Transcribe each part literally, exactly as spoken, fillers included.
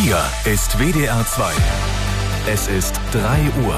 Hier ist W D R zwei. Es ist drei Uhr.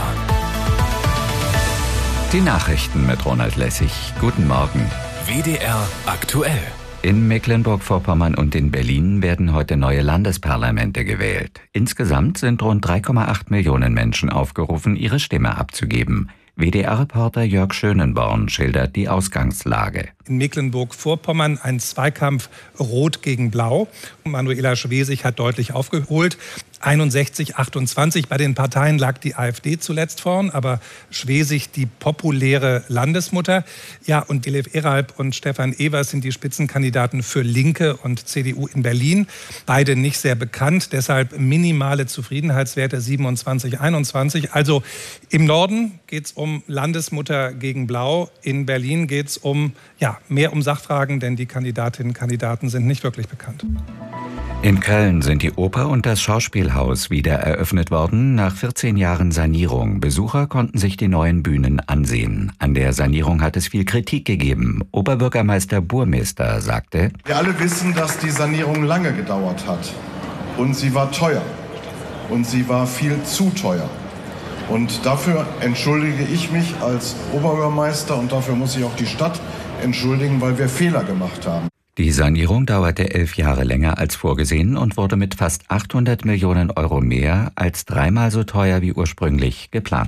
Die Nachrichten mit Ronald Lessig. Guten Morgen. W D R aktuell. In Mecklenburg-Vorpommern und in Berlin werden heute neue Landesparlamente gewählt. Insgesamt sind rund drei Komma acht Millionen Menschen aufgerufen, ihre Stimme abzugeben. W D R-Reporter Jörg Schönenborn schildert die Ausgangslage. In Mecklenburg-Vorpommern ein Zweikampf Rot gegen Blau. Manuela Schwesig hat deutlich aufgeholt. einundsechzig achtundzwanzig. Bei den Parteien lag die AfD zuletzt vorn, aber Schwesig die populäre Landesmutter. Ja, und Dilef Eralp und Stefan Evers sind die Spitzenkandidaten für Linke und C D U in Berlin. Beide nicht sehr bekannt, deshalb minimale Zufriedenheitswerte siebenundzwanzig einundzwanzig. Also im Norden geht es um Landesmutter gegen Blau. In Berlin geht es um, ja, mehr um Sachfragen, denn die Kandidatinnen und Kandidaten sind nicht wirklich bekannt. In Köln sind die Oper und das Schauspielhaus wieder eröffnet worden, nach vierzehn Jahren Sanierung. Besucher konnten sich die neuen Bühnen ansehen. An der Sanierung hat es viel Kritik gegeben. Oberbürgermeister Burmester sagte: Wir alle wissen, dass die Sanierung lange gedauert hat. Und sie war teuer. Und sie war viel zu teuer. Und dafür entschuldige ich mich als Oberbürgermeister und dafür muss sich auch die Stadt entschuldigen, weil wir Fehler gemacht haben. Die Sanierung dauerte elf Jahre länger als vorgesehen und wurde mit fast achthundert Millionen Euro mehr als dreimal so teuer wie ursprünglich geplant.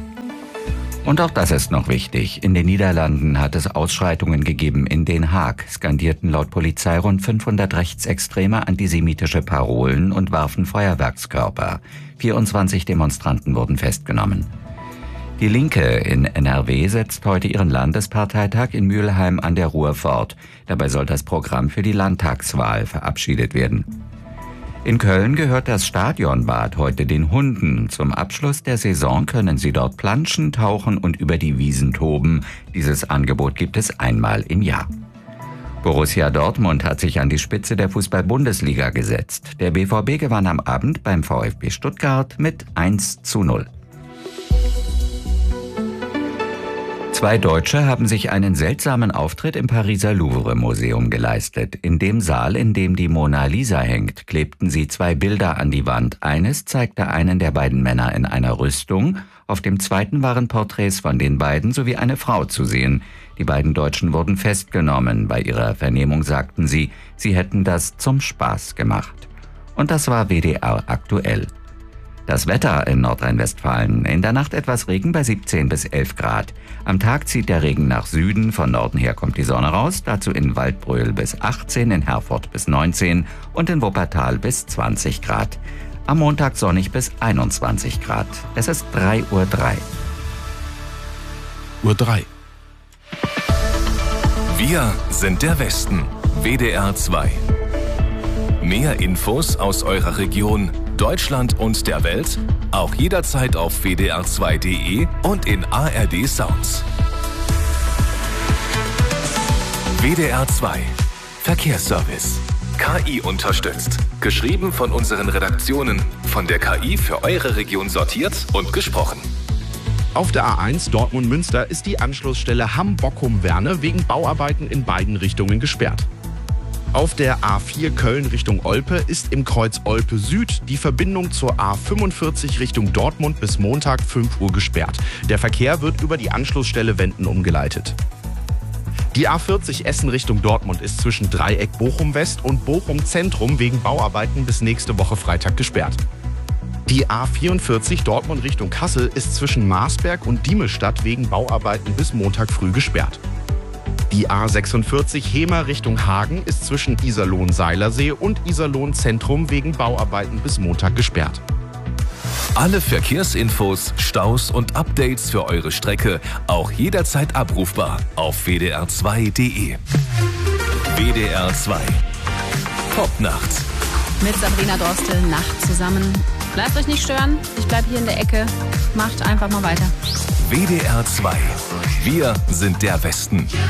Und auch das ist noch wichtig. In den Niederlanden hat es Ausschreitungen gegeben. In Den Haag skandierten laut Polizei rund fünfhundert rechtsextreme antisemitische Parolen und warfen Feuerwerkskörper. vierundzwanzig Demonstranten wurden festgenommen. Die Linke in N R W setzt heute ihren Landesparteitag in Mülheim an der Ruhr fort. Dabei soll das Programm für die Landtagswahl verabschiedet werden. In Köln gehört das Stadionbad heute den Hunden. Zum Abschluss der Saison können sie dort planschen, tauchen und über die Wiesen toben. Dieses Angebot gibt es einmal im Jahr. Borussia Dortmund hat sich an die Spitze der Fußball-Bundesliga gesetzt. Der B V B gewann am Abend beim VfB Stuttgart mit eins zu null. Zwei Deutsche haben sich einen seltsamen Auftritt im Pariser Louvre-Museum geleistet. In dem Saal, in dem die Mona Lisa hängt, klebten sie zwei Bilder an die Wand. Eines zeigte einen der beiden Männer in einer Rüstung. Auf dem zweiten waren Porträts von den beiden sowie eine Frau zu sehen. Die beiden Deutschen wurden festgenommen. Bei ihrer Vernehmung sagten sie, sie hätten das zum Spaß gemacht. Und das war W D R aktuell. Das Wetter in Nordrhein-Westfalen. In der Nacht etwas Regen bei siebzehn bis elf Grad. Am Tag zieht der Regen nach Süden, von Norden her kommt die Sonne raus, dazu in Waldbröl bis achtzehn, in Herford bis neunzehn und in Wuppertal bis zwanzig Grad. Am Montag sonnig bis einundzwanzig Grad. Es ist drei Uhr drei. Uhr drei. Wir sind der Westen. W D R zwei. Mehr Infos aus eurer Region, Deutschland und der Welt, auch jederzeit auf w d r zwei punkt de und in A R D Sounds. W D R zwei Verkehrsservice. K I unterstützt. Geschrieben von unseren Redaktionen, von der K I für eure Region sortiert und gesprochen. Auf der A eins Dortmund-Münster ist die Anschlussstelle Hamm-Bockum-Werne wegen Bauarbeiten in beiden Richtungen gesperrt. Auf der A vier Köln Richtung Olpe ist im Kreuz Olpe Süd die Verbindung zur A fünfundvierzig Richtung Dortmund bis Montag fünf Uhr gesperrt. Der Verkehr wird über die Anschlussstelle Wenden umgeleitet. Die A vierzig Essen Richtung Dortmund ist zwischen Dreieck Bochum West und Bochum Zentrum wegen Bauarbeiten bis nächste Woche Freitag gesperrt. Die A vierundvierzig Dortmund Richtung Kassel ist zwischen Marsberg und Diemelsstadt wegen Bauarbeiten bis Montag früh gesperrt. Die A sechsundvierzig Hemer Richtung Hagen ist zwischen Iserlohn-Seilersee und Iserlohn-Zentrum wegen Bauarbeiten bis Montag gesperrt. Alle Verkehrsinfos, Staus und Updates für eure Strecke auch jederzeit abrufbar auf w d r zwei punkt de. W D R zwei. Popnacht. Mit Sabrina Dorstel, Nacht zusammen. Lasst euch nicht stören, ich bleib hier in der Ecke. Macht einfach mal weiter. W D R zwei. Wir sind der Westen.